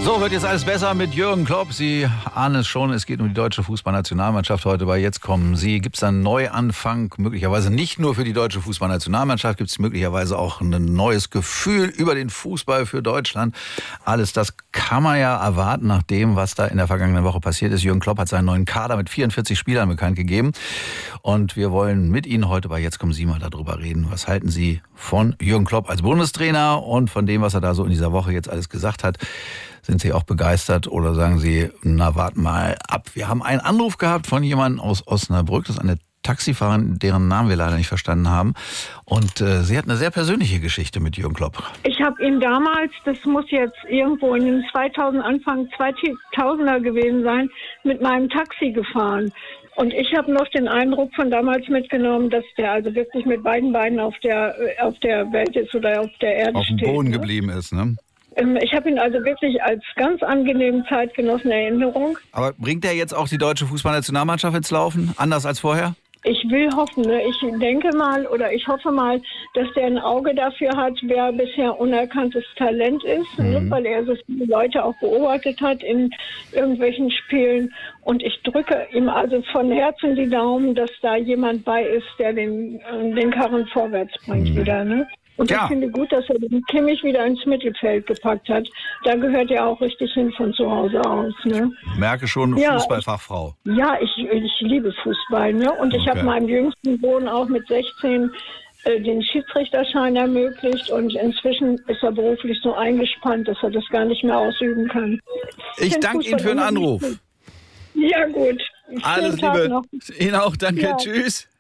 So, wird jetzt alles besser mit Jürgen Klopp. Sie ahnen es schon, es geht um die deutsche Fußballnationalmannschaft heute bei Jetzt kommen Sie. Gibt es einen Neuanfang, möglicherweise nicht nur für die deutsche Fußballnationalmannschaft, gibt es möglicherweise auch ein neues Gefühl über den Fußball für Deutschland. Alles das kann man ja erwarten nach dem, was da in der vergangenen Woche passiert ist. Jürgen Klopp hat seinen neuen Kader mit 44 Spielern bekannt gegeben. Und wir wollen mit Ihnen heute bei Jetzt kommen Sie mal darüber reden. Was halten Sie von Jürgen Klopp als Bundestrainer und von dem, was er da so in dieser Woche jetzt alles gesagt hat? Sind Sie auch begeistert oder sagen Sie, na, warten mal ab? Wir haben einen Anruf gehabt von jemandem aus Osnabrück. Das ist eine Taxifahrerin, deren Namen wir leider nicht verstanden haben. Und sie hat eine sehr persönliche Geschichte mit Jürgen Klopp. Ich habe ihn damals, das muss jetzt irgendwo in den Anfang 2000er gewesen sein, mit meinem Taxi gefahren. Und ich habe noch den Eindruck von damals mitgenommen, dass der also wirklich mit beiden Beinen auf der Welt ist oder auf der Erde steht. Auf dem Boden geblieben ist, ne? Ich habe ihn also wirklich als ganz angenehmen Zeitgenossen in Erinnerung. Aber bringt er jetzt auch die deutsche Fußballnationalmannschaft ins Laufen, anders als vorher? Ich will hoffen, ne? Ich denke mal oder ich hoffe mal, dass der ein Auge dafür hat, wer bisher unerkanntes Talent ist, ne? Weil er so viele Leute auch beobachtet hat in irgendwelchen Spielen. Und ich drücke ihm also von Herzen die Daumen, dass da jemand bei ist, der den Karren vorwärts bringt wieder, ne? Und ich finde gut, dass er den Kimmich wieder ins Mittelfeld gepackt hat. Da gehört er auch richtig hin von zu Hause aus. Ne? Merke schon, ja, Fußballfachfrau. Ja, ich liebe Fußball. Ne? Und ich habe meinem jüngsten Sohn auch mit 16 den Schiedsrichterschein ermöglicht. Und inzwischen ist er beruflich so eingespannt, dass er das gar nicht mehr ausüben kann. Ich danke Ihnen für den Anruf. Ja, gut. Alles Liebe. Ihnen auch, danke. Ja. Tschüss.